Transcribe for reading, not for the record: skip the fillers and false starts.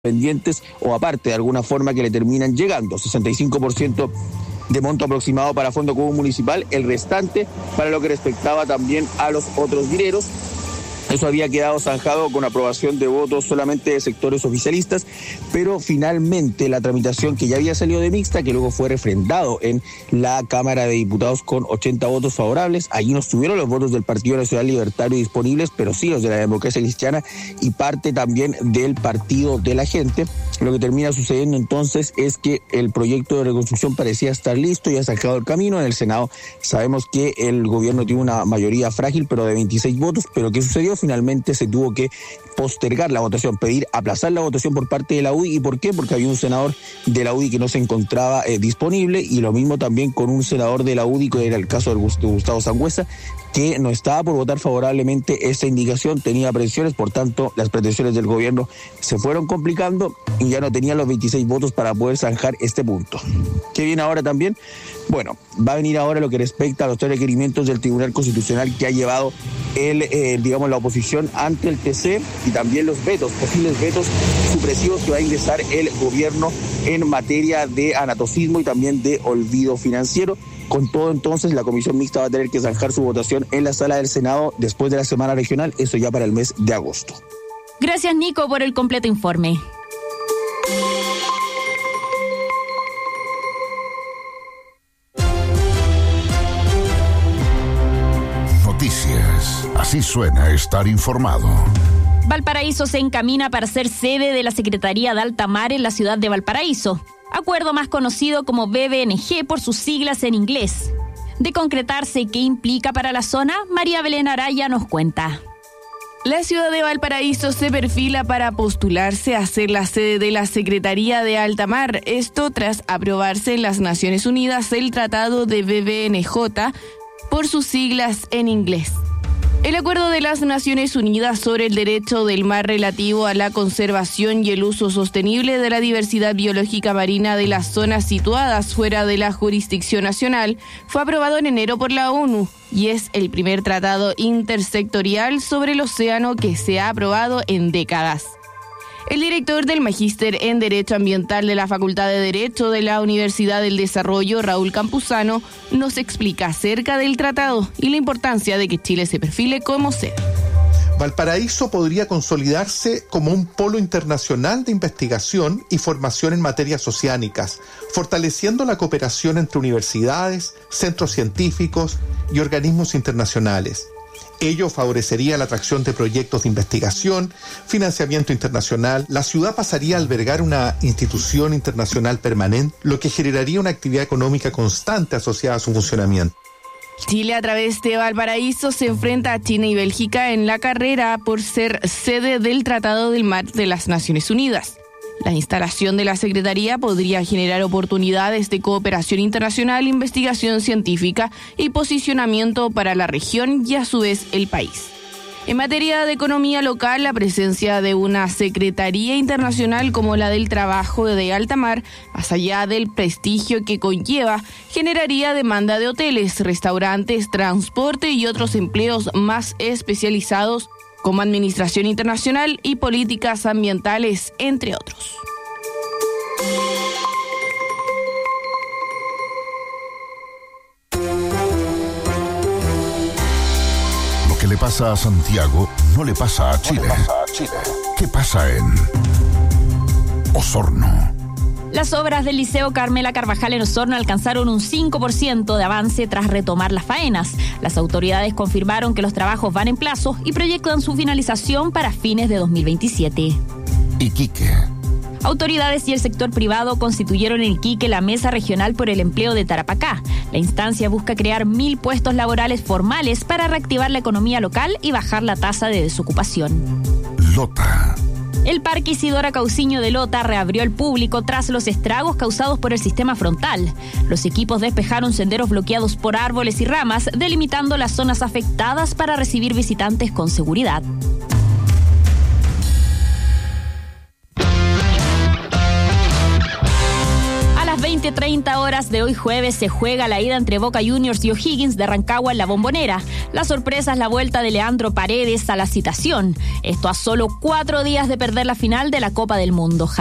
pendientes o aparte de alguna forma que le terminan llegando. 65% de monto aproximado para Fondo Común Municipal, el restante para lo que respectaba también a los otros dineros. Eso había quedado zanjado con aprobación de votos solamente de sectores oficialistas, pero finalmente la tramitación que ya había salido de mixta, que luego fue refrendado en la Cámara de Diputados con 80 votos favorables, allí no estuvieron los votos del Partido Nacional Libertario disponibles, pero sí los de la Democracia Cristiana y parte también del Partido de la Gente. Lo que termina sucediendo entonces es que el proyecto de reconstrucción parecía estar listo y ha sacado el camino. En el Senado sabemos que el gobierno tiene una mayoría frágil, pero de 26 votos, pero ¿qué sucedió? Finalmente se tuvo que postergar la votación, pedir aplazar la votación por parte de la UDI. ¿Y por qué? Porque había un senador de la UDI que no se encontraba disponible, y lo mismo también con un senador de la UDI, que era el caso de Gustavo Sangüesa, que no estaba por votar favorablemente esta indicación, tenía pretensiones, por tanto las pretensiones del gobierno se fueron complicando y ya no tenían los 26 votos para poder zanjar este punto. ¿Qué viene ahora también? Bueno, va a venir ahora lo que respecta a los 3 requerimientos del Tribunal Constitucional que ha llevado la oposición ante el TC, y también los vetos, posibles vetos supresivos que va a ingresar el gobierno en materia de anatocismo y también de olvido financiero. Con todo, entonces, la comisión mixta va a tener que zanjar su votación en la sala del Senado después de la semana regional, eso ya para el mes de agosto. Gracias, Nico, por el completo informe. Noticias. Así suena estar informado. Valparaíso se encamina para ser sede de la Secretaría de Alta Mar en la ciudad de Valparaíso. Acuerdo más conocido como BBNG por sus siglas en inglés. De concretarse qué implica para la zona, María Belén Araya nos cuenta. La ciudad de Valparaíso se perfila para postularse a ser la sede de la Secretaría de Alta Mar. Esto tras aprobarse en las Naciones Unidas el Tratado de BBNJ por sus siglas en inglés. El Acuerdo de las Naciones Unidas sobre el derecho del mar relativo a la conservación y el uso sostenible de la diversidad biológica marina de las zonas situadas fuera de la jurisdicción nacional fue aprobado en enero por la ONU y es el primer tratado intersectorial sobre el océano que se ha aprobado en décadas. El director del Magíster en Derecho Ambiental de la Facultad de Derecho de la Universidad del Desarrollo, Raúl Campuzano, nos explica acerca del tratado y la importancia de que Chile se perfile como sede. Valparaíso podría consolidarse como un polo internacional de investigación y formación en materias oceánicas, fortaleciendo la cooperación entre universidades, centros científicos y organismos internacionales. Ello favorecería la atracción de proyectos de investigación, financiamiento internacional. La ciudad pasaría a albergar una institución internacional permanente, lo que generaría una actividad económica constante asociada a su funcionamiento. Chile, a través de Valparaíso, se enfrenta a China y Bélgica en la carrera por ser sede del Tratado del Mar de las Naciones Unidas. La instalación de la Secretaría podría generar oportunidades de cooperación internacional, investigación científica y posicionamiento para la región y a su vez el país. En materia de economía local, la presencia de una Secretaría Internacional como la del Trabajo de Alta Mar, más allá del prestigio que conlleva, generaría demanda de hoteles, restaurantes, transporte y otros empleos más especializados como administración internacional y políticas ambientales, entre otros. Lo que le pasa a Santiago no le pasa a Chile. ¿Qué pasa en Osorno? Las obras del Liceo Carmela Carvajal en Osorno alcanzaron un 5% de avance tras retomar las faenas. Las autoridades confirmaron que los trabajos van en plazo y proyectan su finalización para fines de 2027. Iquique. Autoridades y el sector privado constituyeron en Iquique la Mesa Regional por el Empleo de Tarapacá. La instancia busca crear 1.000 puestos laborales formales para reactivar la economía local y bajar la tasa de desocupación. Lota. El Parque Isidora Cauciño de Lota reabrió al público tras los estragos causados por el sistema frontal. Los equipos despejaron senderos bloqueados por árboles y ramas, delimitando las zonas afectadas para recibir visitantes con seguridad. 20:30 horas de hoy jueves se juega la ida entre Boca Juniors y O'Higgins de Rancagua en la Bombonera. La sorpresa es la vuelta de Leandro Paredes a la citación. Esto a solo 4 días de perder la final de la Copa del Mundo.